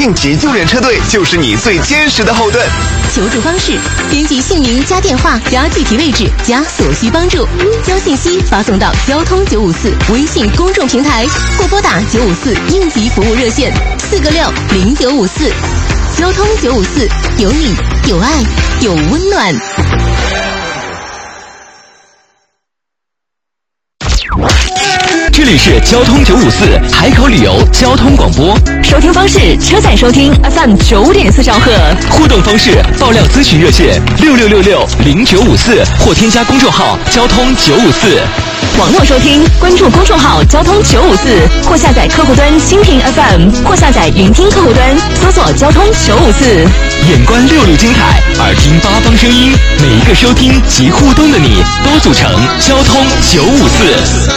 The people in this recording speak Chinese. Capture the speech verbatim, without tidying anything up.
应急救援车队就是你最坚实的后盾。 求助方式：编辑姓名加电话加具体位置加所需帮助，将信息发送到交通九五四微信公众平台，或拨打九五四应急服务热线四个六零九五四。交通九五四，有你有爱有温暖。 这里是交通九五四海口旅游交通广播， 收听方式：车载收听 F M 九点四兆赫， 互动方式：爆料咨询热线六六六六零九五四，或添加公众号交通九五四。 网络收听，关注公众号交通九五四，或下载客户端蜻蜓 F M， 或下载云听客户端，搜索交通九五四。 眼观六路精彩，耳听八方声音，每一个收听及互动的你，都组成交通九五四。